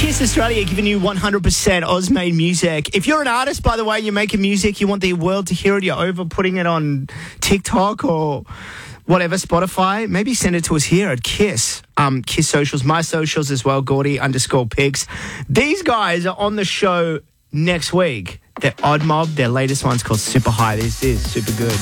Kiss Australia giving you 100% Oz-made music. If you're an artist, by the way, you're making music, you want the world to hear it, you're over putting it on TikTok or whatever, Spotify, maybe send it to us here at Kiss. Kiss socials, my socials as well, Gordy_Pigs. These guys are on the show next week. They're Odd Mob. Their latest one's called Super High. This is super good.